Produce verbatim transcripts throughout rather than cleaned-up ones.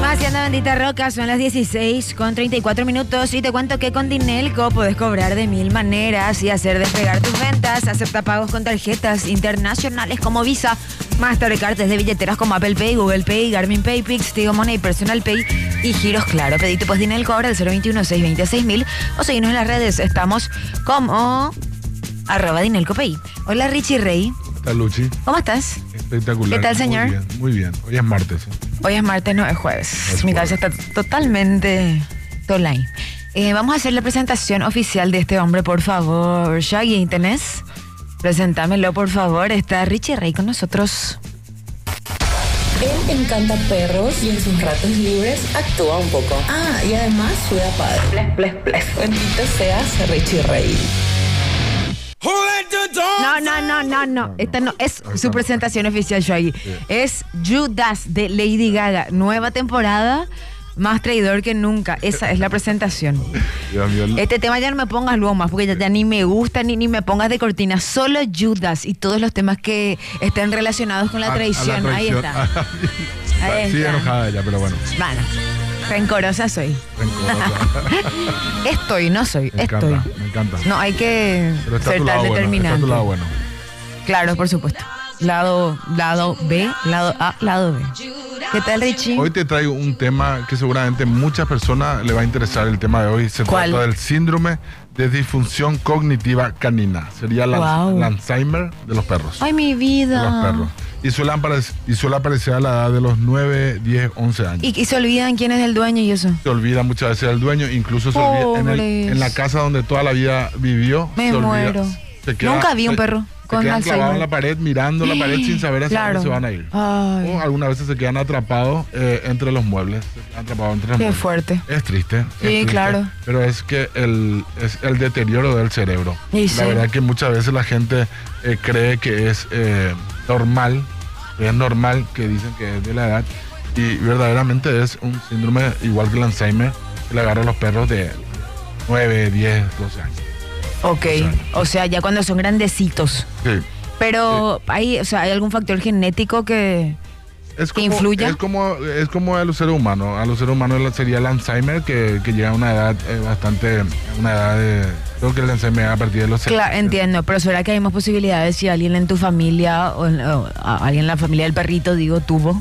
Haciendo Bendita Roca, son las dieciséis con treinta y cuatro minutos y te cuento que con Dinelco podés cobrar de mil maneras y hacer despegar tus ventas. Acepta pagos con tarjetas internacionales como Visa, Mastercard, de billeteras como Apple Pay, Google Pay, Garmin Pay, Pix, Tigo Money, Personal Pay y giros Claro. Pedite pues Dinelco ahora al cero veintiuno, seiscientos veinte, seis mil o seguirnos en las redes. Estamos como arroba Dinelco Pay. Hola Richie Rey. ¿Qué tal, Luchi? ¿Cómo estás? Espectacular. ¿Qué tal, señor? Muy bien, muy bien. Hoy es martes. ¿eh? Hoy es martes, no es jueves. Es Mi jueves. cabeza está totalmente online. Eh, vamos a hacer la presentación oficial de este hombre, por favor. Shaggy, ¿tenés? Presentámelo, por favor. Está Richie Rey con nosotros. Él encanta perros y en sus ratos libres actúa un poco. Ah, y además suda padre. Ples, ples, ples. Bendito seas, Richie Rey. No, no, no, no, no. Esta no es su presentación oficial, Shaggy. Es Judas de Lady Gaga. Nueva temporada, más traidor que nunca. Esa es la presentación. Dios mío, Este tema ya no me pongas luego más, porque ya, ya ni me gusta, ni, ni me pongas de cortina. Solo Judas y todos los temas que estén relacionados con la a- a traición. Ahí traición. está. Ahí Sigue está. enojada ella, pero bueno. Bueno, rencorosa soy. rencorosa. Estoy, no soy, Me estoy. encanta, me encanta. No hay que Pero está a ser tu tan lado bueno. Está a determinante. tu lado bueno. Claro, por supuesto. Lado, lado B, lado A, lado B. ¿Qué tal, Richie? Hoy te traigo un tema que seguramente muchas personas le va a interesar el tema de hoy. Se ¿Cuál? trata del síndrome de disfunción cognitiva canina. Sería la, Wow. el Alzheimer de los perros. Ay, mi vida. De los perros. Y suele, aparecer, y suele aparecer a la edad de los nueve, diez, once años. Y, y se olvidan quién es el dueño y eso. Se olvida muchas veces del dueño, incluso se olvida en, el- Pobres. en la casa donde toda la vida vivió. Me se olvida. muero. Se queda- Nunca vi un se- perro Se con quedan clavados Alzheimer. en la pared, mirando la pared sin saber hacia Claro. dónde se van a ir. Ay, O algunas veces se quedan atrapados eh, entre los muebles. Se quedan atrapados entre los qué muebles. fuerte. Es triste. es Sí, triste, claro. Pero es que el, es el deterioro del cerebro. Y la sí. verdad que muchas veces la gente eh, cree que es eh, normal, es normal que dicen que es de la edad. Y verdaderamente es un síndrome igual que el Alzheimer, que le agarra a los perros de nueve, diez, doce años. Ok, o sea, ya cuando son grandecitos. Sí. Pero hay, o sea, ¿hay algún factor genético que...? Es ¿Que como, influya? Es como, es como a los seres humanos. A los seres humanos sería el Alzheimer, que, que llega a una edad eh, bastante, una edad de, creo que el Alzheimer a partir de los Claro, entiendo, pero ¿será que hay más posibilidades si alguien en tu familia o, en- o a- alguien en la familia del perrito, digo, tuvo?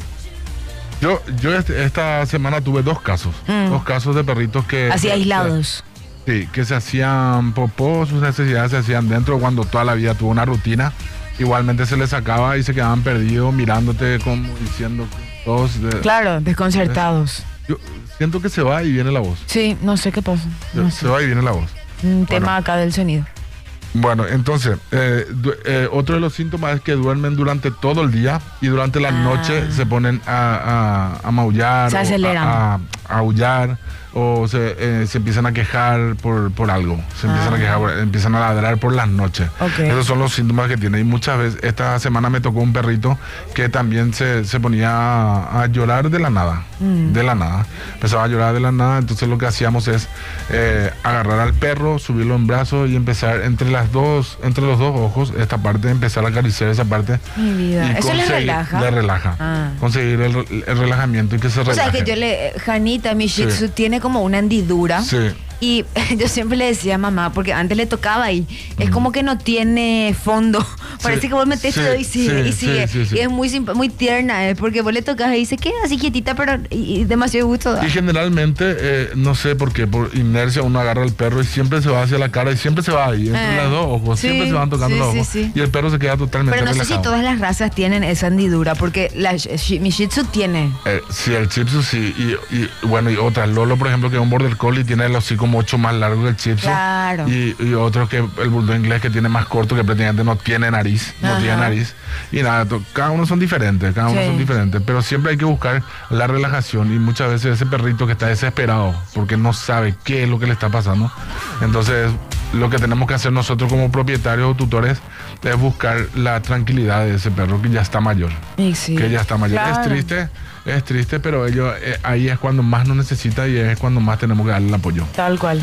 Yo, yo este- esta semana tuve dos casos, Mm. dos casos de perritos que... Así que- aislados. Sí, que se hacían popó, sus necesidades se hacían dentro cuando toda la vida tuvo una rutina. Igualmente se les sacaba y se quedaban perdidos mirándote como diciendo todos... de- Claro, desconcertados. Yo siento que se va y viene la voz. Sí, no sé qué pasa. No Se sé. va y viene la voz. Un Bueno. tema acá del sonido. Bueno, entonces, eh, du- eh, otro de los síntomas es que duermen durante todo el día y durante la Ah. noche se ponen a, a- a maullar, Se o aceleran. a, a- a aullar o se, eh, se empiezan a quejar por, por algo, se empiezan Ah. a quejar, por- empiezan a ladrar por las noches. Ok. Esos son los síntomas que tiene y muchas veces, esta semana me tocó un perrito que también se, se ponía a, a llorar de la nada, Mm. de la nada, empezaba a llorar de la nada, entonces lo que hacíamos es eh, agarrar al perro, subirlo en brazos y empezar entre las dos, entre los dos ojos, esta parte, empezar a acariciar esa parte. Mi vida. y ¿Eso les conseguir- relaja? Le relaja. Ah. Conseguir el, el relajamiento y que se O relaje. sea, que yo le... Janita, mi Shih Tzu, Sí. tiene como una hendidura. Sí. Y yo siempre le decía a mamá, porque antes le tocaba ahí, es como que no tiene fondo. Parece que vos metés Sí, todo y sigue, sí, y sigue. sí, sí, sí. Y es muy simp- muy tierna, eh, porque vos le tocas y se queda así quietita, pero y, y demasiado gusto da. Y generalmente, eh, no sé por qué, por inercia uno agarra al perro y siempre se va hacia la cara y siempre se va ahí, entre Eh, las dos ojos, sí, siempre se van tocando sí, los sí, ojos. sí. Y el perro se queda totalmente Pero no sé si relajado. todas las razas tienen esa hendidura, porque la, shi- mi Shih Tzu tiene. Eh, sí, el Shih Tzu sí, y, y bueno, y otras. Lolo, por ejemplo, que es un Border Collie, tiene el hocico mucho más largo que el Shih Tzu. Claro. Y, y otro que el Bulldog inglés que tiene más corto, que prácticamente no tiene nariz, no Ajá. tiene nariz. Y nada, to- cada uno son diferentes, cada uno Sí. son diferentes, pero siempre hay que buscar la relajación y muchas veces ese perrito que está desesperado porque no sabe qué es lo que le está pasando. Entonces, lo que tenemos que hacer nosotros como propietarios o tutores es buscar la tranquilidad de ese perro que ya está mayor. Y sí. Que ya está mayor. Claro. Es triste, es triste, pero ellos eh, ahí es cuando más nos necesita y es cuando más tenemos que darle el apoyo. Tal cual.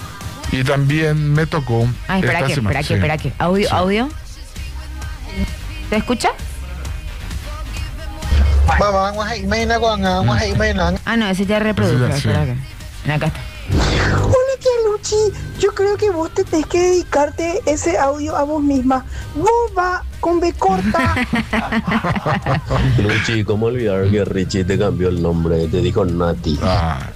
Y también me tocó. Ay, espera esta que, semana- espera que, sí. espera que. Audio, Sí. audio. ¿Te escucha? Ah, no, ese ya reprodujo. Ese ya, sí. Espera acá. Acá está. Hola tía Luchi, yo creo que vos te tenés que dedicarte ese audio a vos misma. Boba con B corta. Luchi, ¿cómo olvidar que Richie te cambió el nombre? Te dijo Nati. Ah,